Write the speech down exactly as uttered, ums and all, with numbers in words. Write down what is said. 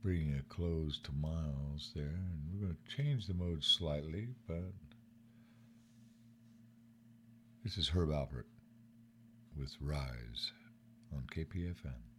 bringing a close to Miles there, and we're going to change the mode slightly, but this is Herb Alpert with Rise on K P F N.